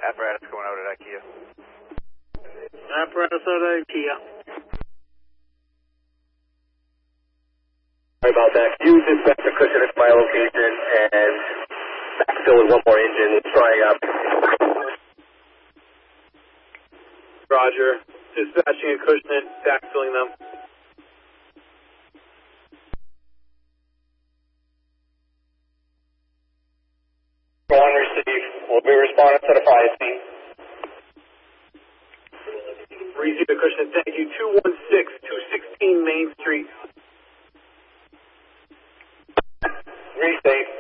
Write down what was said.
Apparatus going out at IKEA. Apparatus out at IKEA. Sorry about that. You dispatch the cushion at my location and backfill with one more engine. It's drying up. Roger. Dispatching a cushion, backfilling them. One receive. We'll be responding to the fire scene. Receive the cushion. Thank you. 216 Main Street. Resafe.